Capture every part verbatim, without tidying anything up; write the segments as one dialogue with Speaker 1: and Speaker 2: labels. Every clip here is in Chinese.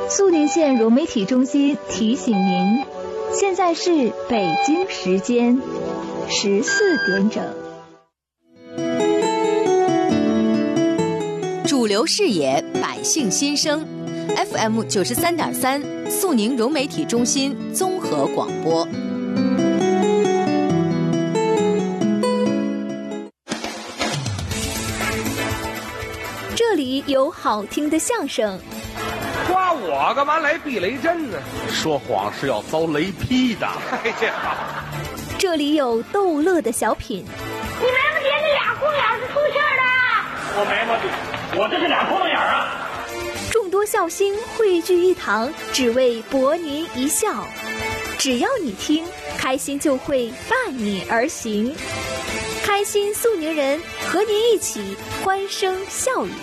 Speaker 1: 肃宁县融媒体中心提醒您，现在是北京时间十四点整。
Speaker 2: 主流视野，百姓心声 ，F M 九十三点三，肃宁融媒体中心综合广播。
Speaker 1: 这里有好听的相声。
Speaker 3: 夸我干嘛来避雷针呢？
Speaker 4: 说谎是要遭雷劈的。
Speaker 3: 哎呀，
Speaker 1: 这里有逗乐的小品。
Speaker 5: 你眉毛底下那俩空眼是出气儿的。
Speaker 6: 我眉毛底，我这是俩空眼啊。
Speaker 1: 众多笑星汇聚一堂，只为博您一笑。只要你听，开心就会伴你而行。开心肃宁人和您一起欢声笑语。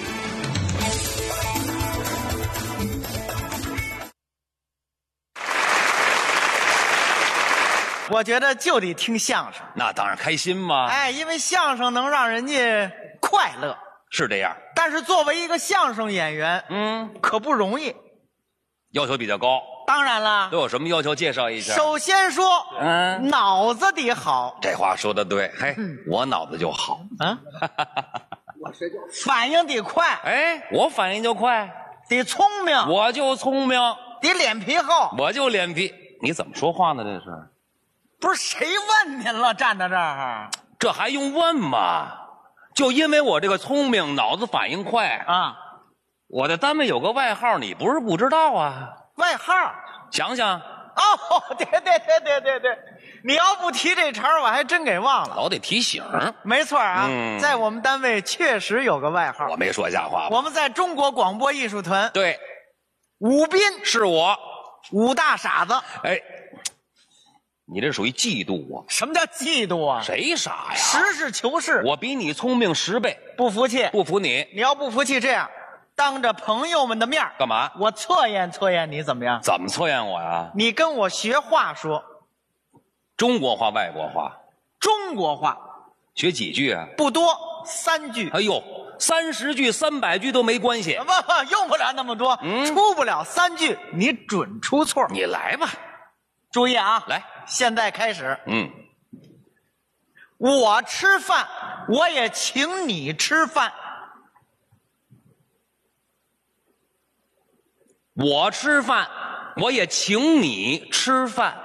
Speaker 7: 我觉得就得听相声，
Speaker 4: 那当然开心嘛。
Speaker 7: 哎，因为相声能让人家快乐，
Speaker 4: 是这样。
Speaker 7: 但是作为一个相声演员，
Speaker 4: 嗯，
Speaker 7: 可不容易，
Speaker 4: 要求比较高。
Speaker 7: 当然了，
Speaker 4: 都有什么要求？介绍一下。
Speaker 7: 首先说，
Speaker 4: 嗯，
Speaker 7: 脑子得好。
Speaker 4: 这话说的对，嘿，嗯、我脑子就好。
Speaker 7: 啊，我这就反应得快。
Speaker 4: 哎，我反应就快。
Speaker 7: 得聪明，
Speaker 4: 我就聪明。
Speaker 7: 得脸皮厚，
Speaker 4: 我就脸皮。你怎么说话呢？这是？
Speaker 7: 不是谁问您了？站在这儿，
Speaker 4: 这还用问吗？就因为我这个聪明，脑子反应快
Speaker 7: 啊！
Speaker 4: 我在单位有个外号，你不是不知道啊？
Speaker 7: 外号？
Speaker 4: 想想。
Speaker 7: 哦，对对对对对对，你要不提这茬我还真给忘了。
Speaker 4: 老得提醒。
Speaker 7: 没错啊，
Speaker 4: 嗯、
Speaker 7: 在我们单位确实有个外号。
Speaker 4: 我没说瞎话吧。
Speaker 7: 我们在中国广播艺术团。
Speaker 4: 对，
Speaker 7: 武斌
Speaker 4: 是我，
Speaker 7: 武大傻子。
Speaker 4: 哎。你这属于嫉妒我。
Speaker 7: 什么叫嫉妒啊？
Speaker 4: 谁傻呀？
Speaker 7: 实事求是。
Speaker 4: 我比你聪明十倍。
Speaker 7: 不服气？
Speaker 4: 不服你。
Speaker 7: 你要不服气，这样当着朋友们的面
Speaker 4: 干嘛？
Speaker 7: 我测验测验你怎么样？
Speaker 4: 怎么测验我呀？
Speaker 7: 你跟我学话说。
Speaker 4: 中国话、外国话？
Speaker 7: 中国话。
Speaker 4: 学几句啊？
Speaker 7: 不多，三句。
Speaker 4: 哎呦，三十句、三百句都没关系。
Speaker 7: 不不，用不了那么多，嗯、出不了三句，你准出错。
Speaker 4: 你来吧。
Speaker 7: 注意啊，
Speaker 4: 来，
Speaker 7: 现在开始。
Speaker 4: 嗯，
Speaker 7: 我吃饭，我也请你吃饭。
Speaker 4: 我吃饭，我也请你吃饭。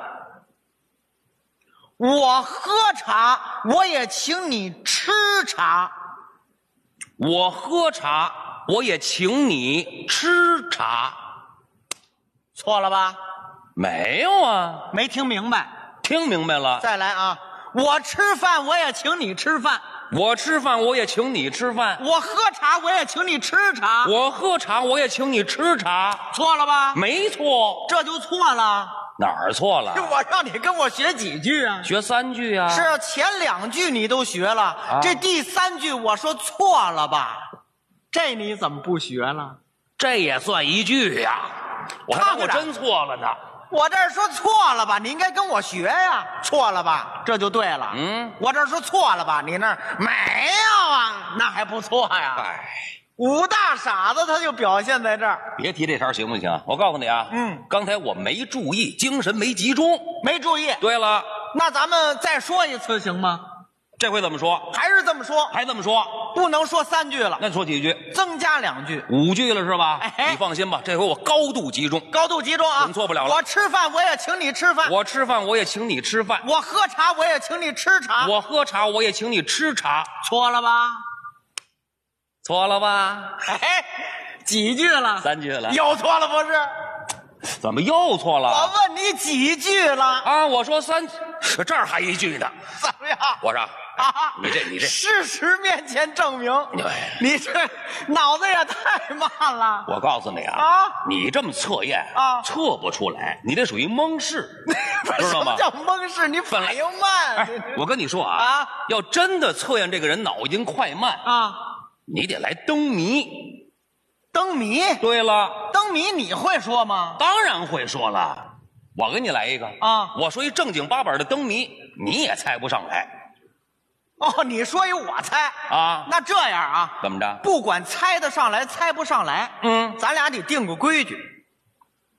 Speaker 7: 我喝茶，我也请你吃茶。
Speaker 4: 我喝茶，我也请你吃茶。
Speaker 7: 错了吧？
Speaker 4: 没有啊，
Speaker 7: 没听明白。
Speaker 4: 听明白了。
Speaker 7: 再来啊！我吃饭，我也请你吃饭。
Speaker 4: 我吃饭，我也请你吃饭。
Speaker 7: 我喝茶，我也请你吃茶。
Speaker 4: 我喝茶，我也请你吃茶。
Speaker 7: 错了吧？
Speaker 4: 没错。
Speaker 7: 这就错了。
Speaker 4: 哪儿错了？
Speaker 7: 我让你跟我学几句啊？
Speaker 4: 学三句啊。
Speaker 7: 是前两句你都学了，啊、这第三句我说错了吧？这你怎么不学了？
Speaker 4: 这也算一句呀、啊？我还当我真错了呢。
Speaker 7: 我这儿说错了吧，你应该跟我学呀。错了吧，这就对了。
Speaker 4: 嗯，
Speaker 7: 我这儿说错了吧，你那儿没有啊，那还不错呀。
Speaker 4: 哎，
Speaker 7: 武大傻子他就表现在这儿。
Speaker 4: 别提这茬行不行？我告诉你啊，
Speaker 7: 嗯，
Speaker 4: 刚才我没注意，精神没集中，
Speaker 7: 没注意。
Speaker 4: 对了，
Speaker 7: 那咱们再说一次行吗？
Speaker 4: 这回怎么说？
Speaker 7: 还是这么说？
Speaker 4: 还这么说？
Speaker 7: 不能说三句了，
Speaker 4: 那说几句？
Speaker 7: 增加两句，
Speaker 4: 五句了是吧？
Speaker 7: 哎，
Speaker 4: 你放心吧，这回我高度集中，
Speaker 7: 高度集中啊，
Speaker 4: 我们错不了了。
Speaker 7: 我吃饭我也请你吃饭，
Speaker 4: 我吃饭我也请你吃饭，
Speaker 7: 我喝茶我也请你吃茶，
Speaker 4: 我喝茶我也请你吃茶，
Speaker 7: 错了吧？
Speaker 4: 错了吧？
Speaker 7: 哎，几句了？
Speaker 4: 三句了，
Speaker 7: 又错了不是？
Speaker 4: 怎么又错了？
Speaker 7: 我问你几句了？
Speaker 4: 啊，我说三，这儿还一句呢。
Speaker 7: 怎么样？
Speaker 4: 我说啊，你这你这
Speaker 7: 事实面前证明，你这脑子也太慢了。
Speaker 4: 我告诉你啊，
Speaker 7: 啊，
Speaker 4: 你这么测验
Speaker 7: 啊，
Speaker 4: 测不出来，你这属于蒙氏，知道吗？
Speaker 7: 什么叫蒙氏？你反应慢。
Speaker 4: 哎，我跟你说啊，
Speaker 7: 啊，
Speaker 4: 要真的测验这个人脑筋快慢
Speaker 7: 啊，
Speaker 4: 你得来灯谜。
Speaker 7: 灯谜？
Speaker 4: 对了，
Speaker 7: 灯谜你会说吗？
Speaker 4: 当然会说了，我给你来一个
Speaker 7: 啊！
Speaker 4: 我说一正经八百的灯谜，你也猜不上来。
Speaker 7: 哦，你说一我猜
Speaker 4: 啊？
Speaker 7: 那这样啊？
Speaker 4: 怎么着？
Speaker 7: 不管猜得上来猜不上来，
Speaker 4: 嗯，
Speaker 7: 咱俩得定个规矩。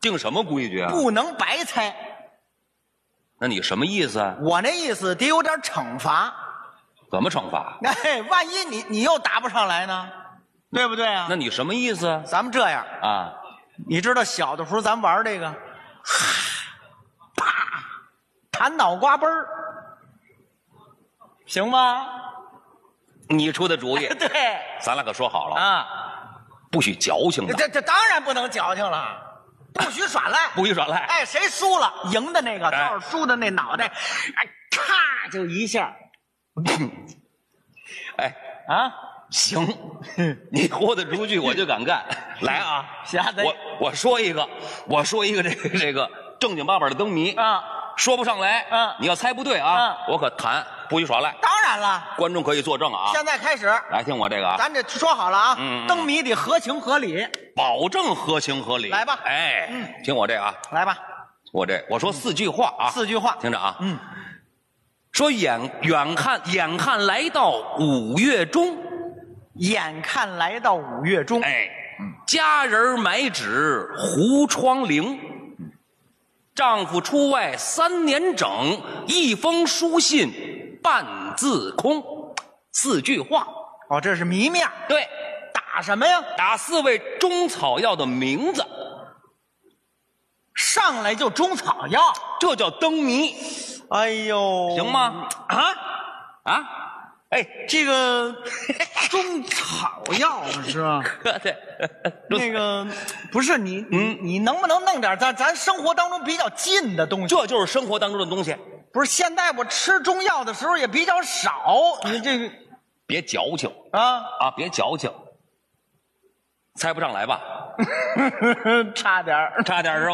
Speaker 4: 定什么规矩啊？
Speaker 7: 不能白猜。
Speaker 4: 那你什么意思啊？
Speaker 7: 我那意思得有点惩罚。
Speaker 4: 怎么惩罚？
Speaker 7: 哎，万一你你又答不上来呢？对不对啊？
Speaker 4: 那你什么意思啊？
Speaker 7: 咱们这样
Speaker 4: 啊，
Speaker 7: 你知道小的时候咱玩这个，啪，弹脑瓜崩儿，行吗？
Speaker 4: 你出的主意。
Speaker 7: 对，
Speaker 4: 咱俩可说好了
Speaker 7: 啊，
Speaker 4: 不许矫情的，
Speaker 7: 这这当然不能矫情了，不许耍赖，
Speaker 4: 不许耍赖。
Speaker 7: 哎，谁输了，赢的那个
Speaker 4: 哎
Speaker 7: 倒是输的那脑袋，哎，咔就一下，
Speaker 4: 哎
Speaker 7: 啊，
Speaker 4: 行，你豁得出去，我就敢干。来啊，
Speaker 7: 瞎子
Speaker 4: 我我说一个，我说一个这个这个正经八百的灯谜
Speaker 7: 啊，
Speaker 4: 说不上来，
Speaker 7: 嗯
Speaker 4: 你要猜不对啊，
Speaker 7: 嗯
Speaker 4: 我可弹，不许耍赖。
Speaker 7: 当然了，
Speaker 4: 观众可以作证啊。
Speaker 7: 现在开始，
Speaker 4: 来听我这个啊，
Speaker 7: 咱这说好了啊，
Speaker 4: 嗯嗯
Speaker 7: 灯谜得合情合理，
Speaker 4: 保证合情合理。
Speaker 7: 来吧
Speaker 4: 哎，听我这个啊，
Speaker 7: 来吧，
Speaker 4: 我这我说四句话啊，
Speaker 7: 四句话，
Speaker 4: 听着啊，
Speaker 7: 嗯，
Speaker 4: 说眼远看眼看来到五月中，
Speaker 7: 眼看来到五月中，
Speaker 4: 哎，家人买纸糊窗棂，丈夫出外三年整，一封书信半字空。四句话，
Speaker 7: 哦，这是谜面，
Speaker 4: 对，
Speaker 7: 打什么呀？
Speaker 4: 打四味中草药的名字，
Speaker 7: 上来就中草药，
Speaker 4: 这叫灯谜，
Speaker 7: 哎呦，
Speaker 4: 行吗？啊啊，哎，
Speaker 7: 这个中草药是吧？
Speaker 4: 对，
Speaker 7: 那个不是你，你你能不能弄点咱咱生活当中比较近的东西？
Speaker 4: 这就是生活当中的东西，
Speaker 7: 不是，现在我吃中药的时候也比较少，你这个
Speaker 4: 别矫情
Speaker 7: 啊，
Speaker 4: 啊，别矫情，猜不上来吧？
Speaker 7: 差点儿
Speaker 4: 差点是吧？